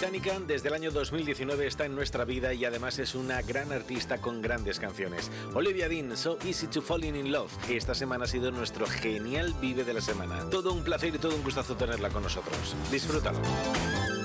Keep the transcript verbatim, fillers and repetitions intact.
británica desde el año dos mil diecinueve está en nuestra vida y además es una gran artista con grandes canciones. Olivia Dean, So Easy to Falling in Love, que esta semana ha sido nuestro genial Vive de la semana. Todo un placer y todo un gustazo tenerla con nosotros. Disfrútalo.